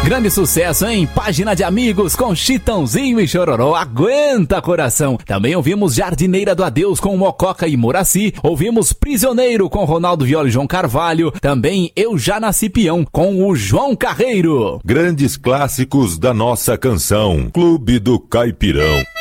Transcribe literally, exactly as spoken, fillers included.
Grande sucesso, hein? Página de Amigos com Chitãozinho e Chororó. Aguenta, coração. Também ouvimos Jardineira do Adeus com Mococa e Muraci. Ouvimos Prisioneiro com Ronaldo Viola e João Carvalho. Também Eu Já Nasci Peão com o João Carreiro. Grandes clássicos da nossa canção. Clube do Caipirão.